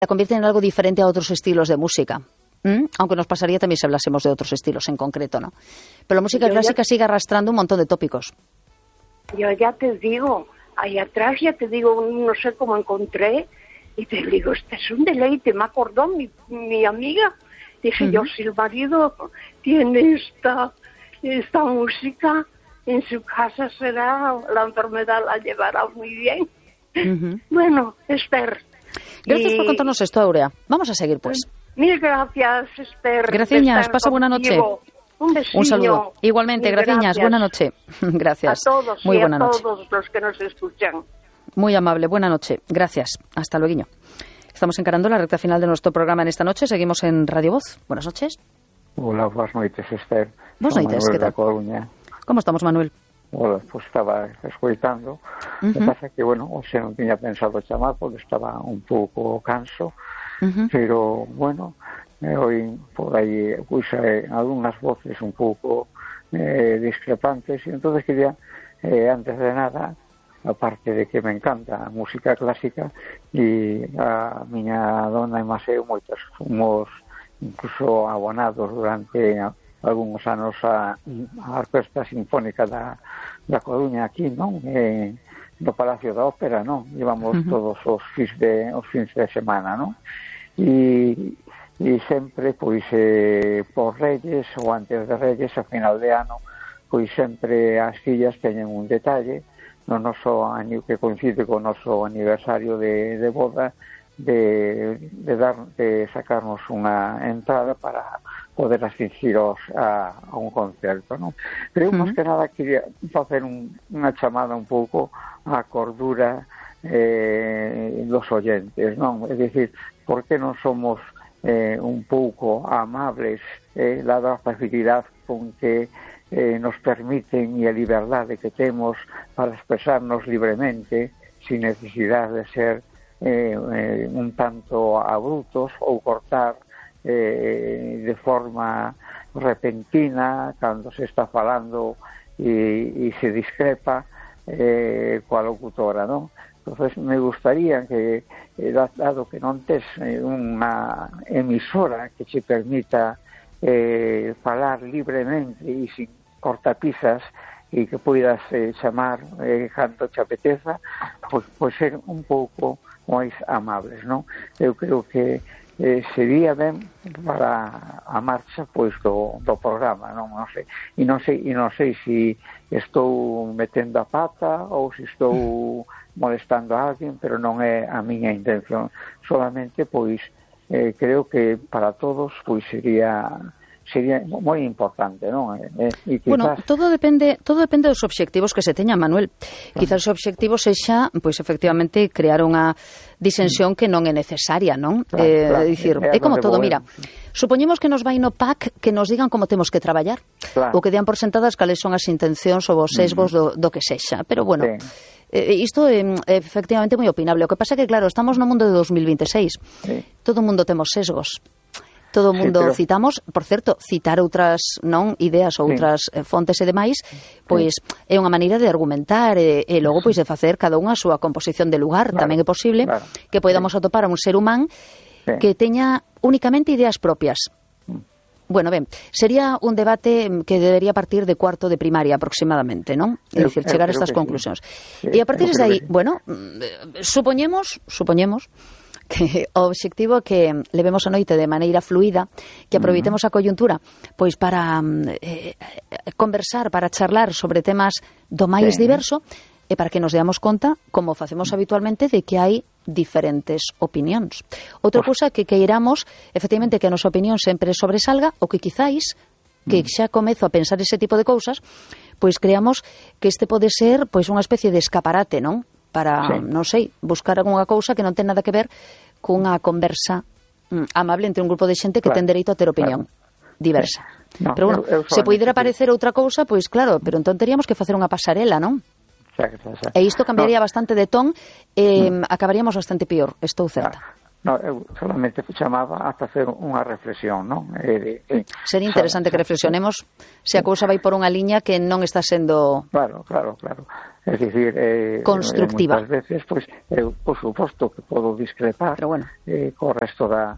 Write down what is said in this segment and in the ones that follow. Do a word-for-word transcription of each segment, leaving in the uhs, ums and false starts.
la convierten en algo diferente a otros estilos de música. ¿Mm? Aunque nos pasaría también si hablásemos de otros estilos en concreto, ¿no? Pero la música yo clásica ya, sigue arrastrando un montón de tópicos. Yo ya te digo, ahí atrás ya te digo, no sé cómo encontré, y te digo, este es un deleite, me acordó mi, mi amiga. Dije uh-huh. yo, si el marido tiene esta, esta música en su casa, será, la enfermedad la llevará muy bien. Uh-huh. Bueno, Esther. Gracias y... por contarnos esto, Aurea. Vamos a seguir, pues. Mil gracias, Esther. Gracias, pasa buena noche. Un besillo. Un saludo. Igualmente, gracias, buena noche. Gracias. A todos Muy y buena a noche. todos los que nos escuchan. Muy amable, buena noche. Gracias. Hasta luego. Estamos encarando la recta final de nuestro programa en esta noche. Seguimos en Radio Voz. Buenas noches. Hola, buenas noches, Esther. Buenas noches, ¿qué tal? Coruña. ¿Cómo estamos, Manuel? Hola, pues estaba escoitando. Uh-huh. O que pasa que, bueno, hoxe non tiña pensado chamar porque estaba un pouco canso, uh-huh. pero, bueno, eh, hoy por aí puxa eh, algunhas voces un pouco eh, discrepantes, e entonces quería, eh, antes de nada, aparte de que me encanta a música clásica, e a miña dona e máis eu moitas fomos incluso abonados durante algúns anos a, a Orquesta Sinfónica da, da Coruña aquí, non? E, no Palacio da Ópera, non? Llevamos uh-huh. todos os fins de, os fins de semana, non? E, e sempre, pois, eh, por Reyes ou antes de Reyes, a final de ano, pois sempre as fillas teñen un detalle no noso año que coincide co noso aniversario de, de boda, de, de, dar, de sacarnos unha entrada para poder asistir aos, a, a un concerto, non? Pero eu, máis que nada, quería facer un, unha chamada un pouco á cordura eh, dos oyentes, non? É dicir, por que non somos eh, un pouco amables, eh, dada a facilidade con que eh, nos permiten e a liberdade que temos para expresarnos libremente, sin necesidade de ser eh, eh, un tanto abruptos ou cortar eh, de forma repentina cando se está falando e, e se discrepa eh, coa locutora, non? Entonces me gustaría que, eh, dado que non tes eh, unha emisora que che permita eh, falar libremente e sin cortapisas e que poidas eh, chamar eh, canto te apeteza, pois, pois ser un pouco máis amables, non? Eu creo que eh, sería ben para a marcha pois do, do programa, non? Non sei, e non sei, e non sei se estou metendo a pata ou se estou molestando a alguén, pero non é a miña intención. Solamente pois eh, creo que para todos pois sería sería moi importante, non? Eh, e quizás... Bueno, todo depende, todo depende dos obxectivos que se teñan, Manuel. Quizás os obxectivos sexa, pois efectivamente, crear unha disensión que non é necesaria, non? Claro, eh, claro, dicir, é, é como todo, bueno. Mira, supoñemos que nos vai no P A C que nos digan como temos que traballar, claro. ou que dean por sentadas cales son as intencións ou os sesgos uh-huh. do, do que sexa. Pero, bueno... Sí. Eh, isto é eh, efectivamente moi opinable. O que pasa é que, claro, estamos no mundo de dos mil veintiséis. Sí. Todo o mundo temos sesgos. Todo o mundo sí, pero... citamos, por certo, citar outras non ideas ou outras sí. eh, fontes e demais, pois sí. é unha maneira de argumentar e, e logo pois de facer cada unha a súa composición de lugar. Claro, tamén é posible claro. que podamos sí. atopar a un ser humán sí. que teña únicamente ideas propias. Bueno, ben, sería un debate que debería partir de cuarto de primaria aproximadamente, non? É dicir, chegar a estas conclusións. Sí. E a partir de aí, sí. bueno, supoñemos, supoñemos que o obxectivo é que levemos a noite de maneira fluida, que aproveitemos a coyuntura pois para eh, conversar, para charlar sobre temas do máis sí. diverso e para que nos deamos conta, como facemos habitualmente, de que hai diferentes opinións. Outra cousa que queiramos, efectivamente, que a nosa opinión sempre sobresalga, ou que quizáis, que xa comezo a pensar ese tipo de cousas, pois creamos que este pode ser pois unha especie de escaparate, non? Para, sí. non sei, buscar algunha cousa que non ten nada que ver cunha conversa mm, amable entre un grupo de xente que claro. ten dereito a ter opinión claro. diversa. No, pero, bueno, eu, eu se poidera parecer outra cousa, pois claro, pero entón teríamos que facer unha pasarela, non? Exacto, exacto. E isto cambiaría no. bastante de ton e mm. acabaríamos bastante pior, estou certa. No, eu solamente chamaba a facer unha reflexión, non? Eh, eh, Sería interesante que reflexionemos se a cousa vai por unha liña que non está sendo... Claro, claro, claro. É dicir, eh, constructiva. Moitas veces, pois, eu, por suposto, que podo discrepar pero bueno. eh, co resto da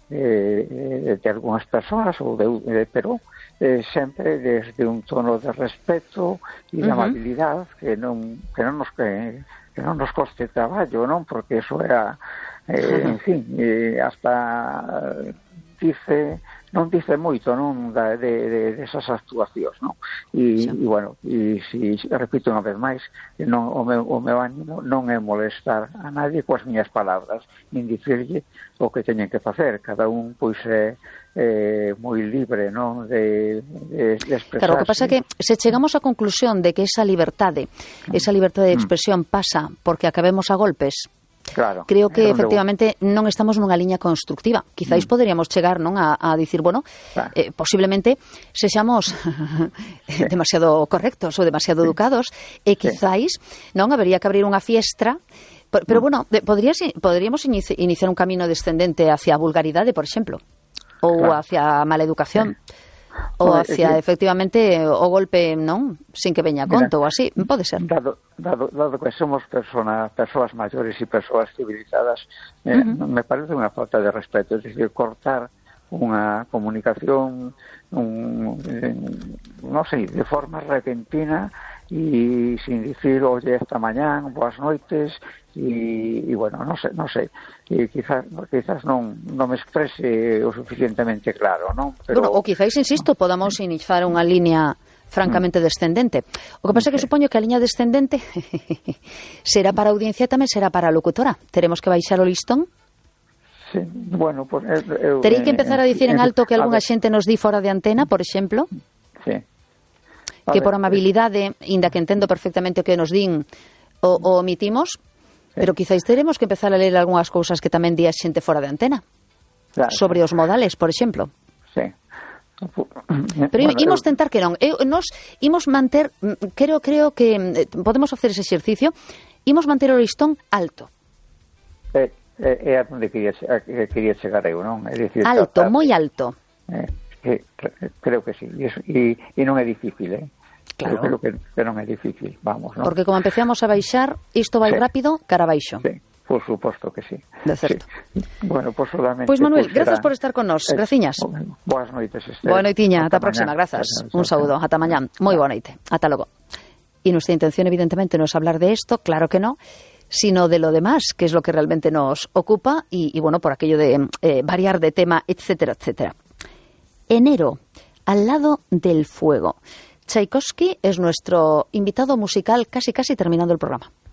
eh, de algunhas persoas, ou de, eh, pero eh, sempre desde un tono de respeto e de uh-huh. amabilidade que non, que non nos que, que non nos coste traballo, non? Porque eso era... Eh, en fin, eh, hasta dice non dice moito, non, da, de, de, de esas actuacións, non? E, sí. e bueno, e si repito unha vez máis, non, o, meu, o meu ánimo non é molestar a nadie coas miñas palabras, nin dicirlle o que teñen que facer, cada un pois é eh, moi libre, non, de, de, de expresarse. Claro, o que pasa é que se chegamos á conclusión de que esa liberdade, esa liberdade de expresión pasa porque acabemos a golpes, claro, creo que efectivamente non estamos nunha liña constructiva. Quizáis mm. poderíamos chegar, non, a, a dicir, bueno, claro. eh, posiblemente sexamos sí. demasiado correctos ou demasiado sí. educados e quizáis, sí. non, habería que abrir unha fiestra, pero, pero mm. bueno, podrías, podríamos iniciar un camino descendente hacia a vulgaridade, por exemplo, ou claro. hacia a mala educación. Sí. ou hacia, efectivamente, o golpe, non? Sin que veña conto, ou así, pode ser. Dado, dado, dado que somos persona, persoas maiores e persoas civilizadas, eh, uh-huh. me parece unha falta de respeto, es decir, cortar unha comunicación, un, non sei, de forma repentina e sin dicir, oye, esta mañán, boas noites, e, e bueno, non sei, non sei, e quizás, quizás non, non me exprese o suficientemente claro, non? Pero, bueno, ou quizás, insisto, podamos iniciar unha línea francamente descendente. O que pasa é que supoño que a liña descendente será para a audiencia e tamén será para a locutora. Teremos que baixar o listón? Sí, bueno, pues, eu, Terei que empezar a dicir en alto que algunha xente nos di fora de antena, por exemplo? Sí. Que por amabilidade, inda que entendo perfectamente o que nos din, o, o omitimos, sí. pero quizáis teremos que empezar a ler algunhas cousas que tamén di a xente fora de antena. Claro. Sobre os modales, por exemplo. Sí. Pero bueno, imos tentar que non. Eu, nos imos manter, creo, creo que podemos facer ese exercicio, imos manter o listón alto. É, é, é a onde quería, quería chegar eu, non? É dicir, alto, tratar, moi alto. Eh, eh, creo que sí, e, e non é difícil, eh? Claro. Creo que, que non é difícil, vamos, non? Porque como empezamos a baixar, isto vai sí. rápido, cara baixo. Sí, por suposto que sí. De certo. Sí. Bueno, pues solamente... Pois pues Manuel, pues grazas por estar con nós, eh, graciñas. Boas noites, Esther. Boa noitiña, ata a próxima, grazas. Un saúdo, ata mañán. Moi boa noite, ata logo. E nuestra intención, evidentemente, no es hablar de esto, claro que no, sino de lo demás, que es lo que realmente nos ocupa, y, y bueno, por aquello de eh, variar de tema, etcétera, etcétera. Enero, al lado del fuego. Tchaikovsky es nuestro invitado musical casi casi terminando el programa.